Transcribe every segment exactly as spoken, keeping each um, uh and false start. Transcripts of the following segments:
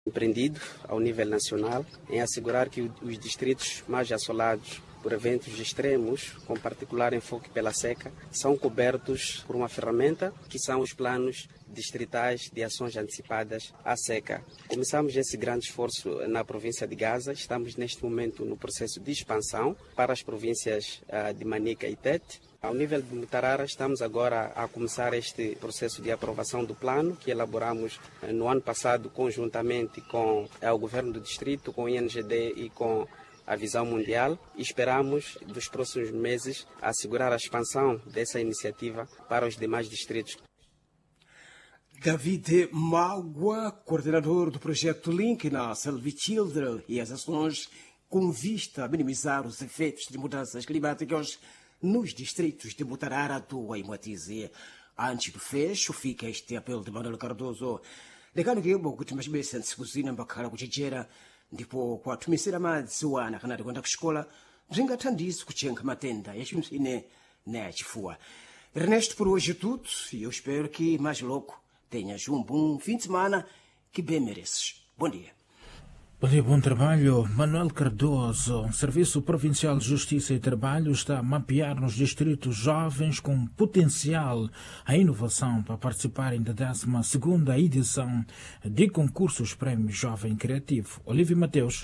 empreendido ao nível nacional em assegurar que os distritos mais assolados por eventos extremos, com particular enfoque pela seca, são cobertos por uma ferramenta que são os planos distritais de ações antecipadas à seca. Começamos esse grande esforço na província de Gaza, estamos neste momento no processo de expansão para as províncias de Manica e Tete. Ao nível de Mutarara, estamos agora a começar este processo de aprovação do plano que elaboramos no ano passado conjuntamente com o Governo do Distrito, com o I N G D e com a Visão Mundial, e esperamos, dos próximos meses, assegurar a expansão dessa iniciativa para os demais distritos. David Magua, coordenador do projeto Link na Selvi Children e as ações com vista a minimizar os efeitos de mudanças climáticas nos distritos de Mutarara, Tua e Moatize. Antes do fecho, fica este apelo de Manuel Cardoso. Dekano que eu vou continuar a se cozinhar para o Chichera, ndipo kwa tumisira madzi wana kana tikwenda kuxikola bzingathandize kuchenga matenda ya cimsine na ya chifuwa. Ernesto, por hoje é tudo e eu espero que mais logo tenhas um bom fim de semana que bem mereces. Bom dia. Bom dia, bom trabalho. Manuel Cardoso, o Serviço Provincial de Justiça e Trabalho está a mapear nos distritos jovens com potencial a inovação para participarem da décima segunda edição de concursos Prémio Jovem Criativo. Olívio Mateus.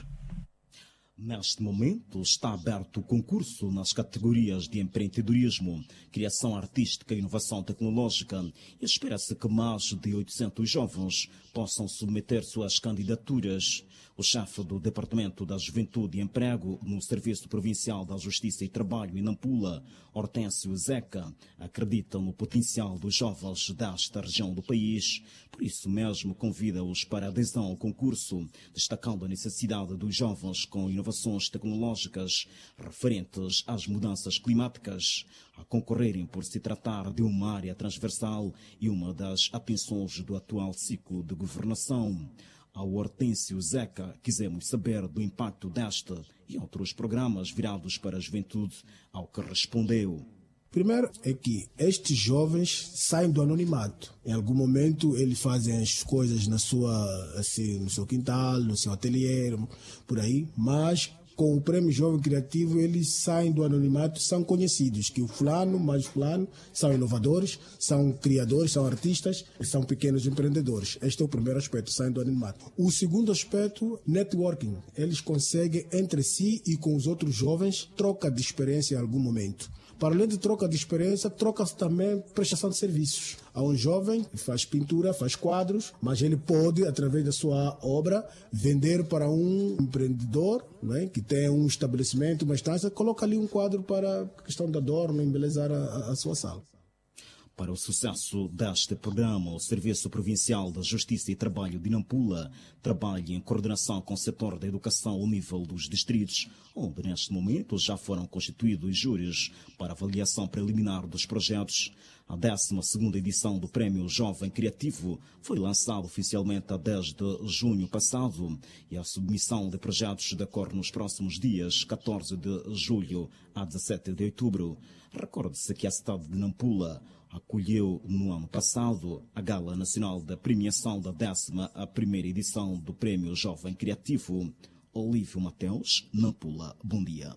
Neste momento está aberto o concurso nas categorias de empreendedorismo, criação artística e inovação tecnológica e espera-se que mais de oitocentos jovens possam submeter suas candidaturas. O chefe do Departamento da Juventude e Emprego no Serviço Provincial da Justiça e Trabalho em Nampula, Hortêncio Zeca, acredita no potencial dos jovens desta região do país. Por isso mesmo convida-os para a adesão ao concurso, destacando a necessidade dos jovens com inovações tecnológicas referentes às mudanças climáticas a concorrerem por se tratar de uma área transversal e uma das atenções do atual ciclo de governação. Ao Hortêncio Zeca, quisemos saber do impacto desta e outros programas virados para a juventude, ao que respondeu. Primeiro é que estes jovens saem do anonimato. Em algum momento eles fazem as coisas na sua, assim, no seu quintal, no seu ateliê, por aí, mas com o Prêmio Jovem Criativo eles saem do anonimato, são conhecidos, que o fulano mais fulano são inovadores, são criadores, são artistas, são pequenos empreendedores. Este é o primeiro aspecto, saem do anonimato. O segundo aspecto, networking. Eles conseguem entre si e com os outros jovens troca de experiência em algum momento. Para além de troca de experiência, troca-se também prestação de serviços. Há um jovem que faz pintura, faz quadros, mas ele pode, através da sua obra, vender para um empreendedor, não é? Que tem um estabelecimento, uma estância, coloca ali um quadro para a questão de adorno, embelezar a, a sua sala. Para o sucesso deste programa, o Serviço Provincial da Justiça e Trabalho de Nampula trabalha em coordenação com o setor da educação ao nível dos distritos, onde neste momento já foram constituídos júris para avaliação preliminar dos projetos. A décima segunda edição do Prémio Jovem Criativo foi lançada oficialmente a dez de junho passado e a submissão de projetos decorre nos próximos dias, catorze de julho a dezassete de outubro. Recorde-se que a cidade de Nampula acolheu no ano passado a Gala Nacional da Premiação da décima primeira edição do Prémio Jovem Criativo. Olívio Mateus, Nampula. Bom dia.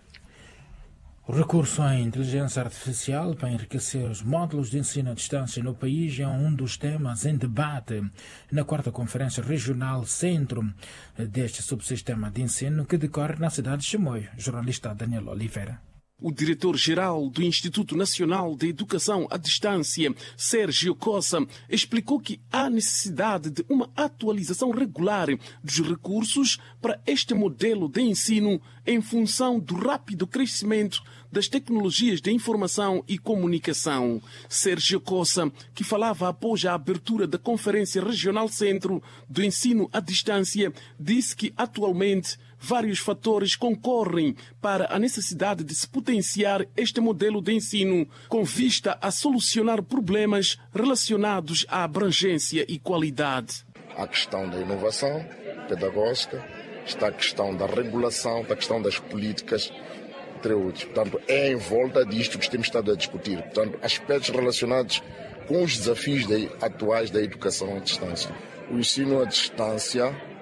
O recurso à inteligência artificial para enriquecer os módulos de ensino à distância no país é um dos temas em debate na quarta Conferência Regional Centro deste subsistema de ensino que decorre na cidade de Chimoio. Jornalista Daniel Oliveira. O diretor-geral do Instituto Nacional de Educação à Distância, Sérgio Cossa, explicou que há necessidade de uma atualização regular dos recursos para este modelo de ensino em função do rápido crescimento das tecnologias de informação e comunicação. Sérgio Cossa, que falava após a abertura da Conferência Regional Centro do Ensino à Distância, disse que atualmente vários fatores concorrem para a necessidade de se potenciar este modelo de ensino com vista a solucionar problemas relacionados à abrangência e qualidade. A questão da inovação pedagógica, está a questão da regulação, está a questão das políticas, entre outros. Portanto, é em volta disto que temos estado a discutir. Portanto, aspectos relacionados com os desafios atuais da educação à distância. O ensino à distância